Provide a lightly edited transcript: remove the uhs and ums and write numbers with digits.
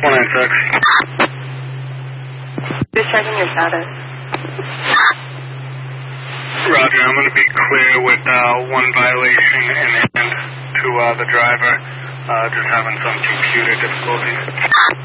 496. Just checking your status. Roger, I'm going to be clear with one violation in hand to the driver. Just having some computer difficulties.